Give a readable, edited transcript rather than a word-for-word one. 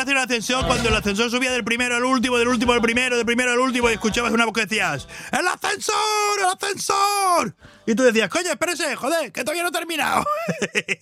gracia en el ascensor cuando el ascensor subía del primero al último, del último al primero, del primero al último y escuchabas una voz que decías ¡El ascensor! ¡El ascensor! Y tú decías, coño, espérese, joder, que todavía no he terminado.